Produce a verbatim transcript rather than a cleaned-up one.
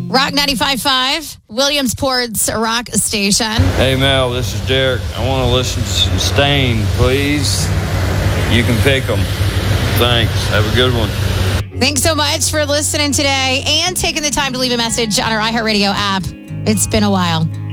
Rock ninety-five point five, Williamsport's rock station. Hey, Mel, this is Derek. I want to listen to some Stain, please. You can pick them. Thanks. Have a good one. Thanks so much for listening today and taking the time to leave a message on our iHeartRadio app. It's been a while.